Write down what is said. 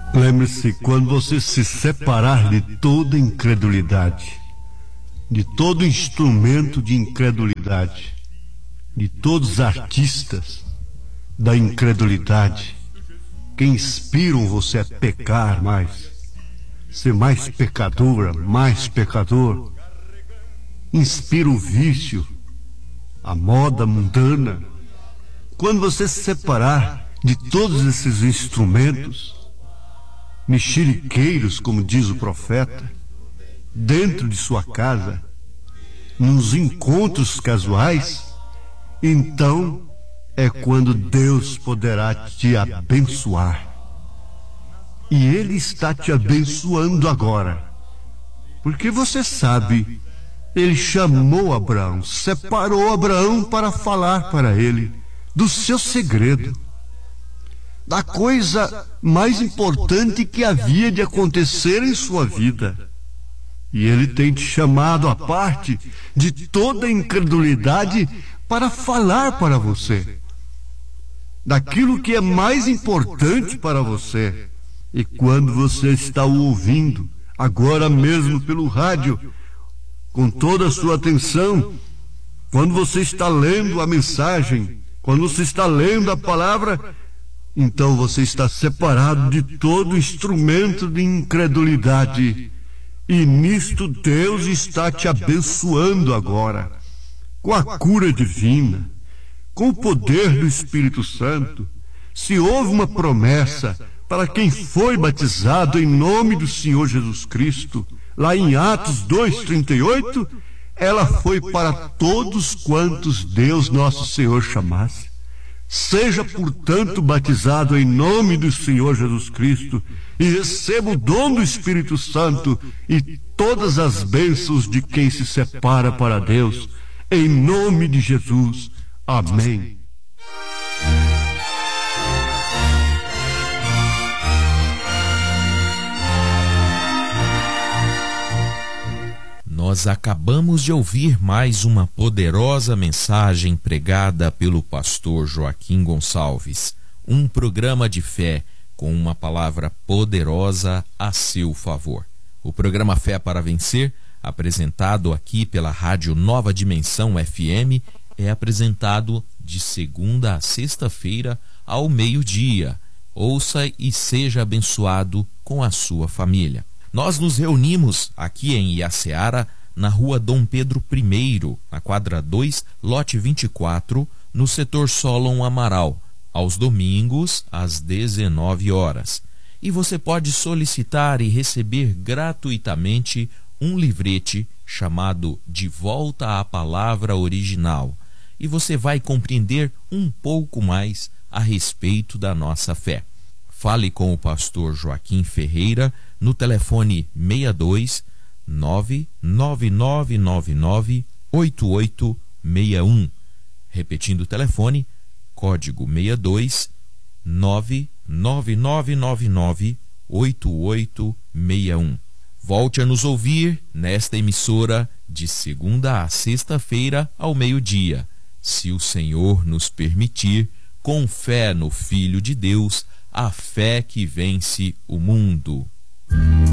Lembre-se, quando você se separar de toda incredulidade, de todo instrumento de incredulidade, de todos os artistas da incredulidade que inspiram você a pecar mais, ser mais pecadora, mais pecador, inspira o vício, a moda mundana. Quando você se separar de todos esses instrumentos mexeriqueiros, como diz o profeta, dentro de sua casa, nos encontros casuais, então é quando Deus poderá te abençoar. E Ele está te abençoando agora, porque você sabe, Ele chamou Abraão, separou Abraão para falar para ele do seu segredo, da coisa mais importante que havia de acontecer em sua vida. E Ele tem te chamado à parte de toda a incredulidade para falar para você daquilo que é mais importante para você. E quando você está o ouvindo, agora mesmo pelo rádio, com toda a sua atenção, quando você está lendo a mensagem, quando você está lendo a palavra, então você está separado de todo instrumento de incredulidade. E nisto Deus está te abençoando agora, com a cura divina, com o poder do Espírito Santo. Se houve uma promessa para quem foi batizado em nome do Senhor Jesus Cristo, lá em Atos 2:38, ela foi para todos quantos Deus nosso Senhor chamasse. Seja, portanto, batizado em nome do Senhor Jesus Cristo e receba o dom do Espírito Santo e todas as bênçãos de quem se separa para Deus, em nome de Jesus. Amém. Nós acabamos de ouvir mais uma poderosa mensagem pregada pelo pastor Joaquim Gonçalves. Um programa de fé com uma palavra poderosa a seu favor. O programa Fé para Vencer, apresentado aqui pela Rádio Nova Dimensão FM, é apresentado de segunda a sexta-feira ao meio-dia. Ouça e seja abençoado com a sua família. Nós nos reunimos aqui em Iaceara, na rua Dom Pedro I, na quadra 2, lote 24, no setor Solon Amaral, aos domingos, às 19 horas. E você pode solicitar e receber gratuitamente um livrete chamado De Volta à Palavra Original. E você vai compreender um pouco mais a respeito da nossa fé. Fale com o pastor Joaquim Ferreira no telefone 62 99999 8861. Repetindo o telefone, código 62 99999 8861. Volte a nos ouvir nesta emissora de segunda a sexta-feira ao meio-dia, se o Senhor nos permitir, com fé no Filho de Deus, a fé que vence o mundo.